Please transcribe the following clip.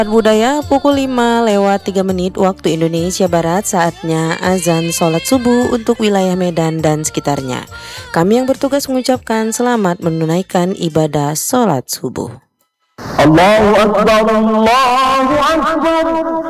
Budaya pukul 5:03 waktu Indonesia Barat, saatnya azan sholat subuh untuk wilayah Medan dan sekitarnya. Kami yang bertugas mengucapkan selamat menunaikan ibadah sholat subuh. Allahu Akbar, Allahu Akbar.